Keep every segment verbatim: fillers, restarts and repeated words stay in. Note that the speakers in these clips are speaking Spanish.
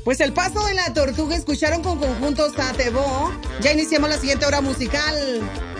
Pues el Paso de la Tortuga escucharon con conjunto Satebo. Ya iniciamos la siguiente hora musical.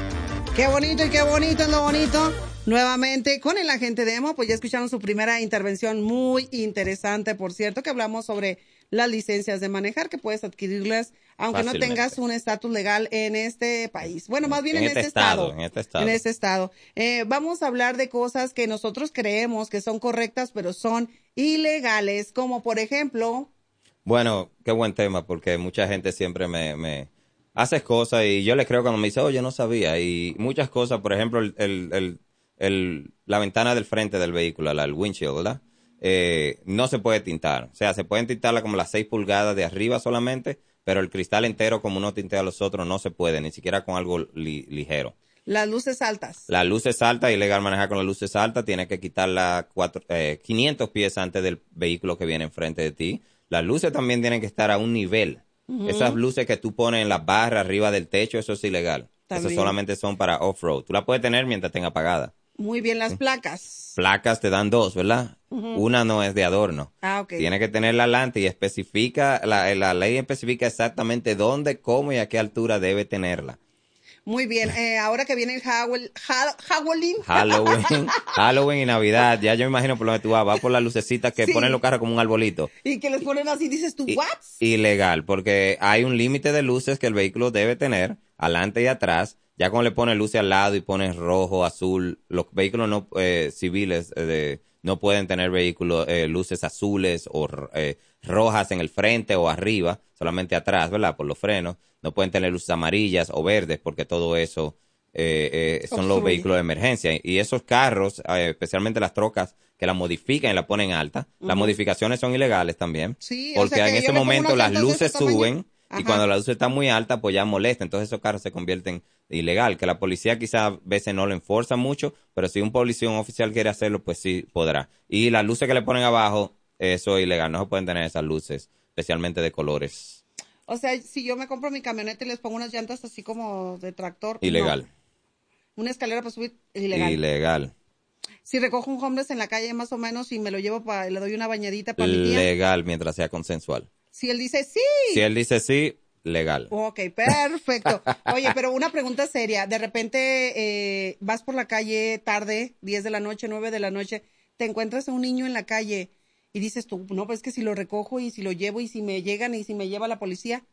Qué bonito y qué bonito es lo bonito. Nuevamente con el agente Demo, pues ya escucharon su primera intervención muy interesante, por cierto, que hablamos sobre las licencias de manejar, que puedes adquirirlas aunque no tengas un estatus legal en este país. Bueno, más bien en, en este, este estado, estado. En este estado. En este estado. Eh, vamos a hablar de cosas que nosotros creemos que son correctas, pero son ilegales, como por ejemplo... Bueno, qué buen tema, porque mucha gente siempre me, me hace cosas y yo le creo cuando me dice, oh, yo no sabía. Y muchas cosas, por ejemplo, el, el, el, el, la ventana del frente del vehículo, la, el windshield, ¿verdad? Eh, no se puede tintar. O sea, se pueden tintarla como las seis pulgadas de arriba solamente, pero el cristal entero, como uno tintea los otros, no se puede, ni siquiera con algo li, ligero. Las luces altas. Las luces altas, ilegal manejar con las luces altas, tienes que quitarla cuatro, eh, quinientos pies antes del vehículo que viene enfrente de ti. Las luces también tienen que estar a un nivel. Uh-huh. Esas luces que tú pones en las barras arriba del techo, eso es ilegal. También. Eso solamente son para off-road. Tú la puedes tener mientras tenga apagada. Muy bien, las placas. Placas te dan dos, ¿verdad? Uh-huh. Una no es de adorno. Ah, ok. Tiene que tenerla adelante y especifica, la, la ley especifica exactamente dónde, cómo y a qué altura debe tenerla. Muy bien, eh, ahora que viene el Halloween, Halloween, Halloween, Halloween y Navidad, ya yo me imagino por lo que tú vas, vas por las lucecitas que sí. Ponen los carros como un arbolito. Y que les ponen así, dices tú, ¿what? Ilegal, porque hay un límite de luces que el vehículo debe tener, adelante y atrás. Ya cuando le pones luces al lado y pones rojo, azul, los vehículos no eh, civiles eh, de, no pueden tener vehículos, eh, luces azules o eh, rojas en el frente o arriba, solamente atrás, ¿verdad? Por los frenos. No pueden tener luces amarillas o verdes porque todo eso eh, eh, son los vehículos de emergencia. Y esos carros, eh, especialmente las trocas que la modifican y la ponen alta, uh-huh. Las modificaciones son ilegales también. Sí, porque o sea en ese momento las luces suben Ajá. Y cuando la luz está muy alta, pues ya molesta. Entonces esos carros se convierten ilegal. Que la policía quizás a veces no lo enforza mucho, pero si un policía o un oficial quiere hacerlo, pues sí podrá. Y las luces que le ponen abajo, eso es ilegal. No se pueden tener esas luces, especialmente de colores. O sea, si yo me compro mi camioneta y les pongo unas llantas así como de tractor. Ilegal. No. Una escalera para subir, ilegal. Ilegal. Si recojo un homeless en la calle más o menos y me lo llevo para, le doy una bañadita para mi tía. Legal, mientras sea consensual. Si él dice sí. Si él dice sí, legal. Ok, perfecto. Oye, pero una pregunta seria. De repente eh, vas por la calle tarde, diez de la noche, nueve de la noche, te encuentras a un niño en la calle y dices tú, no, pues es que si lo recojo y si lo llevo y si me llegan y si me lleva la policía.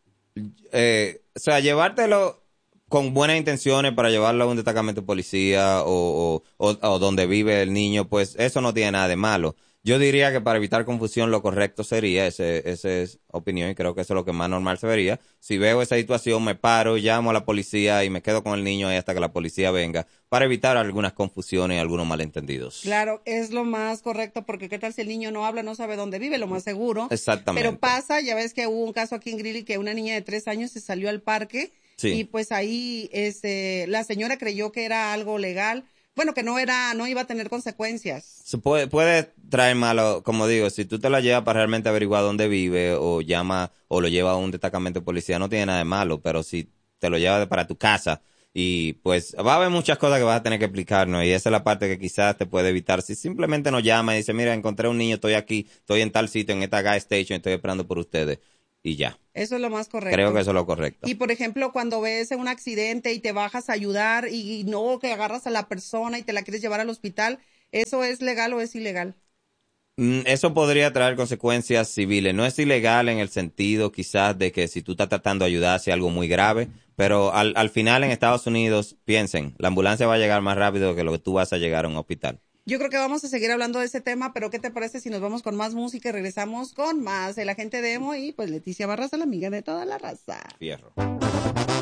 Eh, o sea, llevártelo con buenas intenciones para llevarlo a un destacamento de policía o, o, o, o donde vive el niño, pues eso no tiene nada de malo. Yo diría que para evitar confusión lo correcto sería, ese, esa es opinión y creo que eso es lo que más normal se vería. Si veo esa situación, me paro, llamo a la policía y me quedo con el niño ahí hasta que la policía venga para evitar algunas confusiones y algunos malentendidos. Claro, es lo más correcto porque qué tal si el niño no habla, no sabe dónde vive, lo más seguro. Exactamente. Pero pasa, ya ves que hubo un caso aquí en Greeley que una niña de tres años se salió al parque sí. Y pues ahí este, la señora creyó que era algo legal. Bueno, que no era, no iba a tener consecuencias. Se puede, puede traer malo, como digo, si tú te la llevas para realmente averiguar dónde vive o llama o lo lleva a un destacamento de policía, no tiene nada de malo, pero si te lo llevas para tu casa y pues va a haber muchas cosas que vas a tener que explicarnos y esa es la parte que quizás te puede evitar. Si simplemente nos llama y dice, mira, encontré un niño, estoy aquí, estoy en tal sitio, en esta gas station, estoy esperando por ustedes. Y ya. Eso es lo más correcto. Creo que eso es lo correcto. Y, por ejemplo, cuando ves un accidente y te bajas a ayudar y, y no que agarras a la persona y te la quieres llevar al hospital, ¿eso es legal o es ilegal? Mm, eso podría traer consecuencias civiles. No es ilegal en el sentido quizás de que si tú estás tratando de ayudar sea algo muy grave, pero al, al final en Estados Unidos, piensen, la ambulancia va a llegar más rápido que lo que tú vas a llegar a un hospital. Yo creo que vamos a seguir hablando de ese tema, pero ¿qué te parece si nos vamos con más música y regresamos con más El Agente Demo y pues Leticia Barraza, la amiga de toda la raza? Fierro.